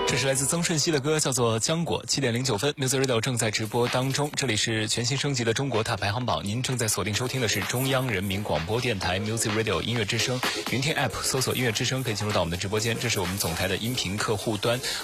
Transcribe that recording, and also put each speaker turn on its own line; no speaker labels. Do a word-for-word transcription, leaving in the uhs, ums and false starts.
这是来自曾舜晞的歌，叫做《浆果》。七点零九分 ，Music Radio 正在直播当中。这里是全新升级的中国大排行榜，您正在锁定收听的是中央人民广播电台 Music Radio 音乐之声。云听 App 搜索音乐之声可以进入到我们的直播间，这是我们总台的音频客户端。